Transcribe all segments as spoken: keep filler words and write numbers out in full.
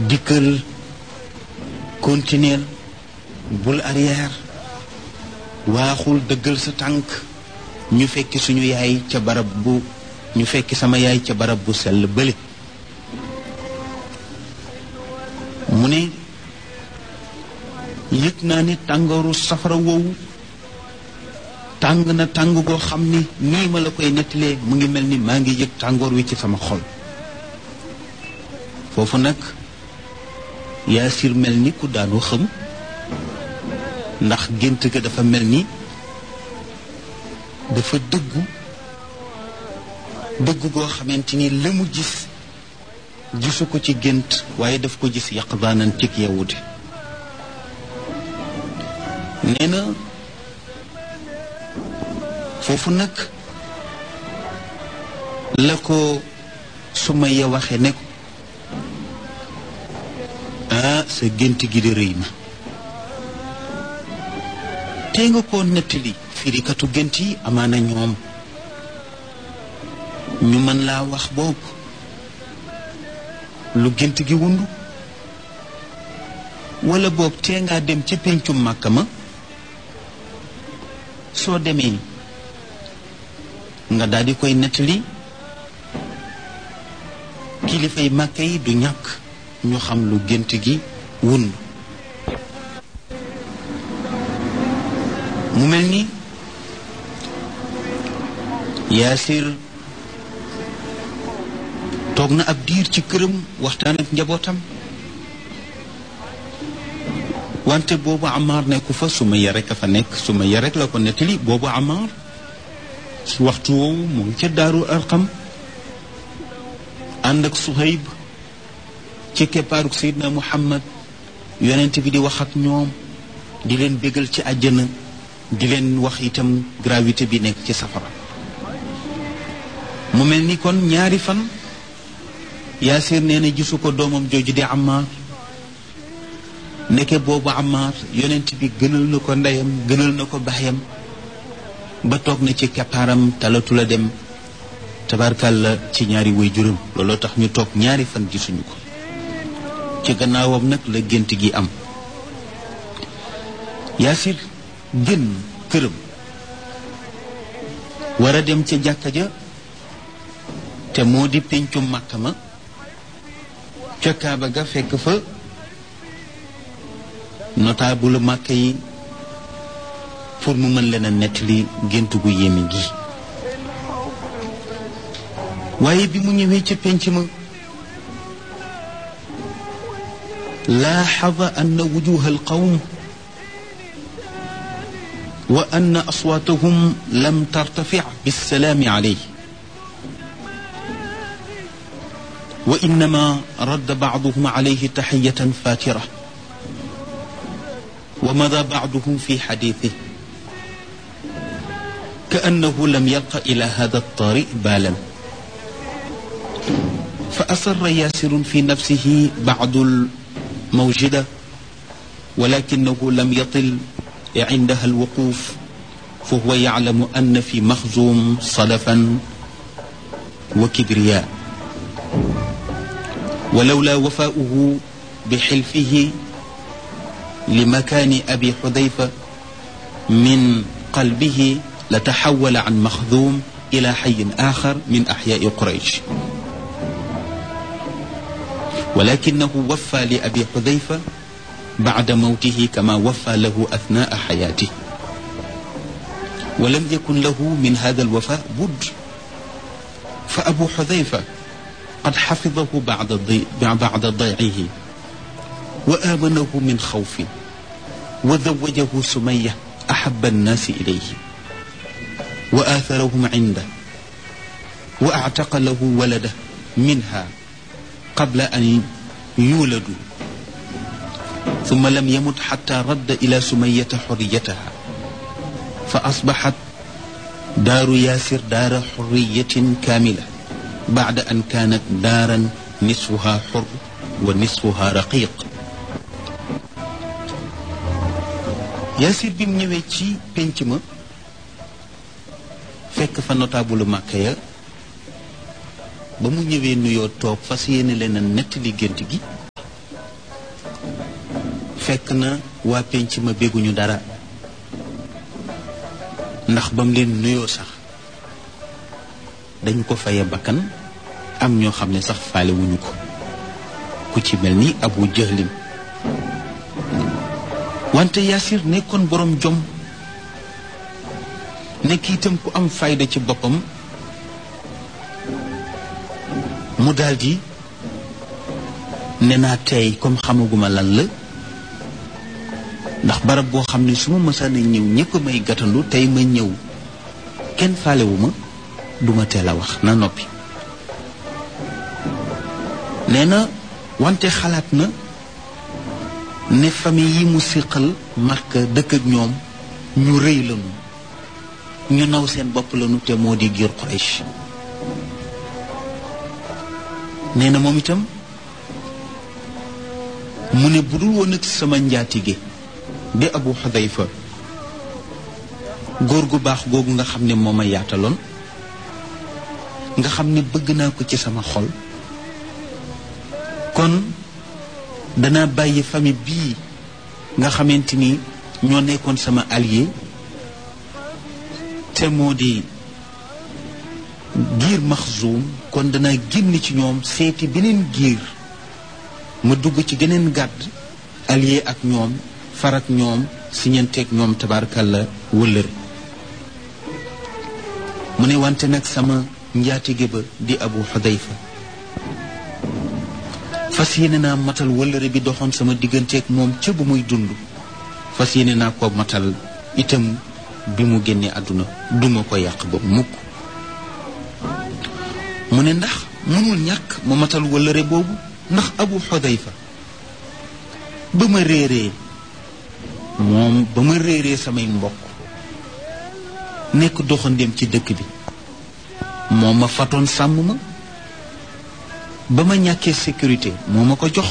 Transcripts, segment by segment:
dikkal continuer bul arrière waaxul dëggal sa tànk ñu fekki suñu yaay ca barab bu ñu fekki sama yaay ca barab bu sell bële mu ne yëg naa ni tàngooru safara woowu tàng na tàng goo xam ni nii ma la koy nettalee mu ngi mel ni maa ngi yëg tàngoor wi ci sama xol foofu nag Yaasir mel ni ku daanu xam ndax gént ga dafa mel ni dafa dëggu dëggu goo xamante ni la mu gis gisu ko ci gént waaye daf ko gis yaqdaanan cig yewute nee na foofu nag la ko Sumayya waxe ne ko ah sa gént gi de rëy na tey nga ko nettali firikatu gént yi amaana ñoom ñu mën laa wax boobu lu gént gi wundu wala boobu tee ngaa dem ca péncum Màkka ma soo demee nga daal di koy nettali kilifay Màkka yi du ñàkk ñu xam lu gént gi wund mu mel ni Yaasir toog na ab diir ci këram waxtaan ak njabootam wante boobu Ammaar nekku fa Sumayya rek a fa nekk Sumayya rek la ko nettali boobu Ammaar ci waxtu woowu mu ngi ca Daaru Arqam ànd ak Suhayb ci keppaaruk Seydina Muhammad yonent bi di wax ak ñoom di leen bégal ci àjjana di leen wax itam gravité bi nekk ci safara mu mel ni kon ñaari fan Yaasir nee na gisu ko doomam jooju di Ammaar nekke boobu Ammaar yonent bi gënal na ko ndeyam gënal na ko baayam ba toog na ci keppaaram talatu la dem tabarkàlla ci ñaari waajuram looloo tax ñu toog ñaari fan gisuñu ko ci gannaawam nag la gént gi am Yaasir génn këram war a dem ca jàkka ja te moo di péncum Màkka ma ca Kaaba ga fekk fa notable Màkka yi pour mu mën leen a nettali gént gu yéeme gi waaye bi mu ñëwee ca pénc ma لاحظ أن وجوه القوم وأن أصواتهم لم ترتفع بالسلام عليه وإنما رد بعضهم عليه تحية فاترة ومضى بعضهم في حديثه كأنه لم يلق إلى هذا الطريق بالا فأصر ياسر في نفسه بعض موجدة ولكنه لم يطل عندها الوقوف فهو يعلم أن في مخزوم صلفا وكبرياء ولولا وفاؤه بحلفه لمكان أبي حذيفة من قلبه لتحول عن مخزوم إلى حي آخر من أحياء قريش ولكنه وفى لأبي حذيفة بعد موته كما وفى له أثناء حياته ولم يكن له من هذا الوفاء بد فأبو حذيفة قد حفظه بعد ضي... بعد ضيعه وآمنه من خوف وزوجه سمية أحب الناس إليه وآثرهم عنده وأعتق له ولده منها قبل أن يولدوا ثم لم يمت حتى رد إلى سمية حريتها فأصبحت دار ياسر دار حرية كاملة بعد أن كانت دارا نصفها حر ونصفها رقيق Yaasir bi mu ñëwee ci penc ma fekk fa notable Màkka ya ba mu ñëwee nuyoo toog fas yéene leen a nettali gént gi fekk na waa penc ma bégguñu dara ndax bam leen nuyoo sax dañu ko faye bakkan am ñoo xam ne sax faale wuñu ko ku ci mel ni Abu Jahlin wante Yaasir nekkoon borom jom nekk itam ku am fayda ci boppam mu daldi ne naa tey comme xamaguma lan la ndax barab boo xam ne su ma mësaan a ñëw ñëpp may gàttandu tey ma ñëw kenn faalewuma duma teel a wax na noppi nee na wante xalaat na ne famille yi mu siqal Makka dëkk ak ñoom ñu rëy lañu ñu naw seen bopp lañu te moo di giir Quraysh nee na moom itam mu ne bu dul woon ak sama njaatige di Abu Xudayfa góor gu baax googu nga xam ne moo ma yaataloon nga xam ne bëgg naa ko ci sama xol kon danaa bàyyi famille bii nga xamante ni ñoo nekkoon sama allié te moo di giir Maxzuum kon danaa génn ci ñoom seeti beneen giir ma dugg ci geneen gàdd allié ak ñoom farak ñoom siñanteeg ñoom tabaarkalla wëllëre mu ne wante nag sama njaatige ba di Abu Xudayfa fas yéene naa matal wëllëre bi doxoon sama digganteeg moom ca bu muy dund fas yéene naa ko matal itam bi mu génnee àdduna duma ko yàq ba mukk mu ne ndax mënul ñàkk ma matal wëllëre boobu ndax Abu Xudayfa ba ma réeree moom ba ma réeree samay mbokk nekk doxandéem ci dëkk bi moo ma fatoon sàmm ma ba ma ñàkkee sécurité moo ma ko jox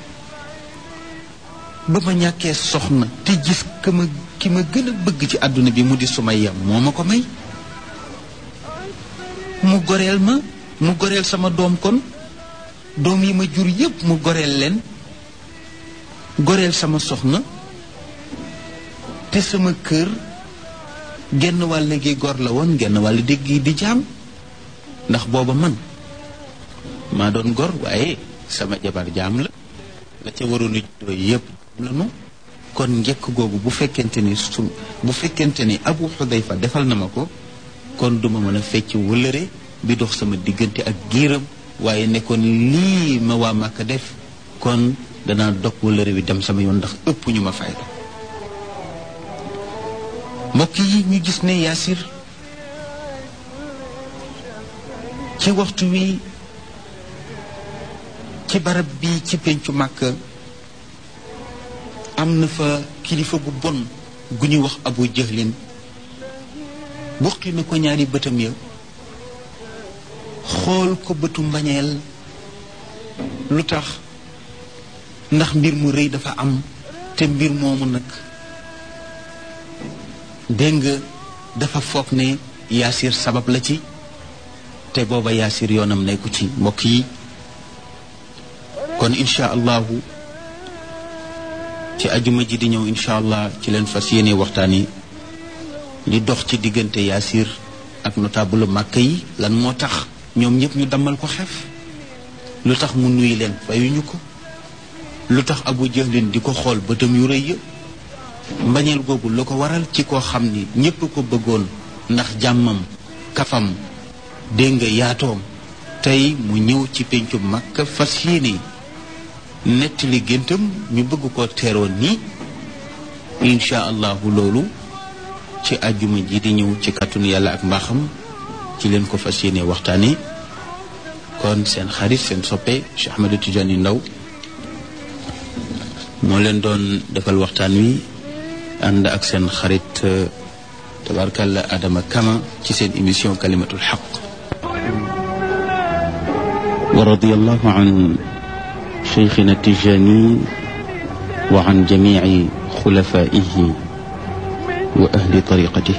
ba ma ñàkkee soxna te gis ka ma ki ma gën a bëgg ci àdduna bi mu di Sumayya moo ma ko may mu goreel ma mu goreel sama doom kon doom yi ma jur yépp mu goreel leen goreel sama soxna te sama kër genn wàll gi gor la woon genn wàll dégg gi di jaam ndax booba man maa doon gor waaye sama jabar jaam la la ca waroon a juddoo yépp lanu kon njëkk googu bu fekkente ni su bu fekkente ni Abu Xudayfa defal na ma ko kon duma mën a fecc wëllëre bi dox sama diggante ak giiram waaye nekkoon lii ma waa Màkka def kon danaa dog wëllëre bi dem sama yoon ndax ëpp ñu ma fayda mbokk yi ñu gis ne Yaasir ci waxtu wi ci barab bi ci pencu Màkka am na fa kilifa gu bon gu ñuy wax Abu Jahlin buqi na ko ñaari bëtam ya xool ko bëtu mbañeel lu tax ndax mbir mu rëy dafa am te mbir moomu nag dégg nga dafa foog ne Yaasir sabab la ci te booba Yaasir yoonam nekku ci mbokk yi kon incha allahu ci ajuma ji di ñëw incha allah ci leen fas yéene waxtaan yi li dox ci diggante Yaasir ak notable Màkka yi lan moo tax ñoom ñëpp ñu dammal ko xef lu tax mu nuyu leen fayuñu ko lu tax Abu Jahlin di ko xool bëtam yu rëy ya mbañeel googu la ko waral ci koo xam ni ñëpp ko bëggoon ndax jàmmam kafam dégg nga yaatoom tey mu ñëw ci pencu Makka fas yéene nettali géntam ñu bëgg ko teeroon nii incha allahu loolu ci àjjuma ji di ñëw ci kàttanu yàlla ak mbaaxam ci leen ko fas yéene waxtaane kon seen xarit seen soppe Cheikh Ahmed Tidiane Ndao moo leen doon defal waxtaan wi ànd ak seen xarit tabarkalla Adama Kama ci seen émission kalimatul xaq wa radiyallahu an cheikhina Tijani wa an jamici xulafaihi wa ahli tariqati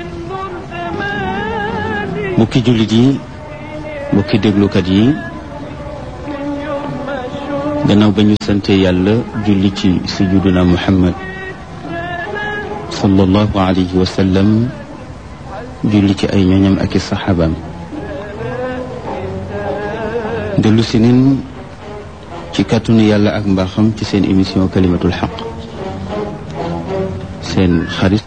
mbokki jullit yi mbokki déglukat yi gannaaw ba ñu sante yàlla julli ci sayyiduna Muhammad sallallahu alayhi wa sallam julli ci ay ñoñam ak i saxaabaam dellu si nin ci kàttanu yàlla ak mbaaxam ci seen émission kalimatul xaq seen xarit